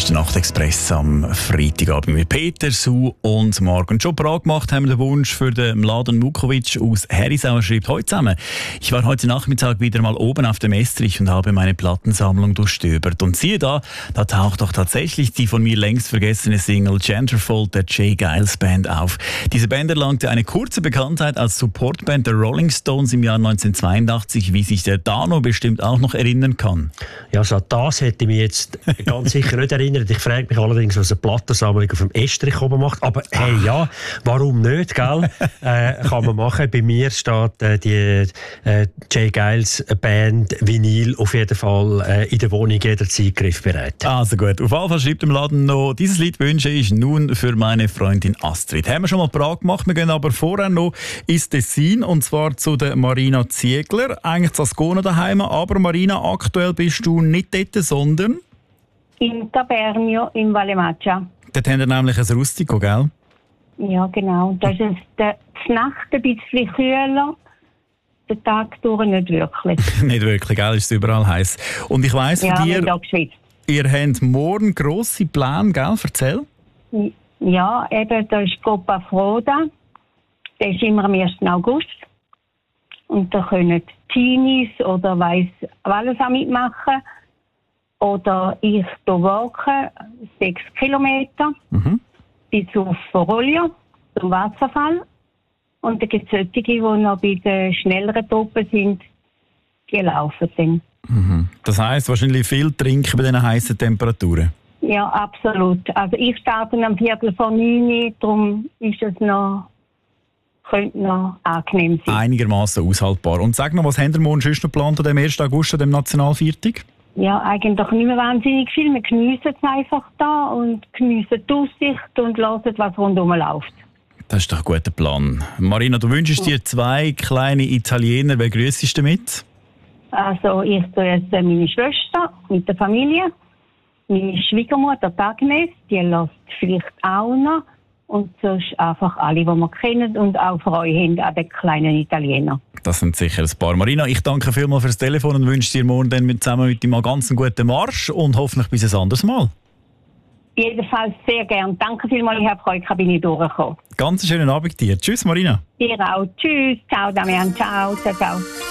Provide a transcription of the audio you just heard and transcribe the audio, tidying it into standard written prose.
ist der Nachtexpress am Freitagabend mit Peter, Sue und Marc. Und schon Prag gemacht haben wir den Wunsch für den Mladen Vukovic aus Herisau. Er schreibt heute zusammen: Ich war heute Nachmittag wieder mal oben auf dem Estrich und habe meine Plattensammlung durchstöbert. Und siehe da taucht doch tatsächlich die von mir längst vergessene Single Genderfold der Jay Giles Band auf. Diese Band erlangte eine kurze Bekanntheit als Supportband der Rolling Stones im Jahr 1982, wie sich der Dano bestimmt auch noch erinnern kann. Ja, so das hätte ich mich jetzt ganz sicher nicht erinnert. Ich frage mich allerdings, was eine Plattensammlung auf dem Estrich oben macht. Aber hey, ja, warum nicht, gell? Kann man machen. Bei mir steht die Jay Giles Band Vinyl auf jeden Fall in der Wohnung jederzeit griffbereit. Also gut, auf jeden Fall schreibt im Laden noch: Dieses Lied wünsche ich nun für meine Freundin Astrid. Haben wir schon mal Prag gemacht, wir gehen aber vorher noch ins Tessin, und zwar zu der Marina Ziegler. Eigentlich zu Ascona daheim, aber Marina, aktuell bist du nicht dort, sondern in Tabernio in Vallemaggia. Dort haben wir nämlich ein Rustico, gell? Ja, genau. Das ist die Nacht ein bisschen kühler, der Tag durch nicht wirklich. Nicht wirklich, gell? Ist überall heiß. Und ich weiss von dir, ihr habt morgen grosse Pläne, gell? Erzähl. Ja, eben, da ist Coppa Froda. Der ist immer am 1. August. Und da können Teenies oder weiss alles auch mitmachen. Oder ich hier walken 6 Kilometer bis auf Foroglio zum Wasserfall. Und dann gibt es solche, die noch bei den schnelleren Truppen sind, die laufen dann. Das heisst, wahrscheinlich viel trinken bei diesen heißen Temperaturen? Ja, absolut. Also ich starte am 8:45, darum ist es noch, könnte noch angenehm sein. Einigermaßen aushaltbar. Und sag noch, was haben wir morgen sonst noch geplant an dem 1. August, an dem Nationalviertag? Ja, eigentlich nicht mehr wahnsinnig viel. Wir geniessen es einfach da und geniessen die Aussicht und hören, was rundherum läuft. Das ist doch ein guter Plan. Marina, du wünschst dir 2 kleine Italiener. Wer grüssest du mit? Also ich tue jetzt meine Schwester mit der Familie, meine Schwiegermutter Agnes, die lässt vielleicht auch noch. Und sonst einfach alle, die wir kennen und auch Freude haben an den kleinen Italiener. Das sind sicher ein paar. Marina, ich danke vielmals fürs Telefon und wünsche dir morgen dann zusammen mit dir mal ganz einen guten Marsch und hoffentlich bis ein anderes Mal. Jedenfalls sehr gern. Danke vielmals, ich habe Freude, bin ich durchgekommen. Ganz schönen Abend dir. Tschüss, Marina. Dir auch. Tschüss. Ciao, Damian. Ciao. Ciao, ciao.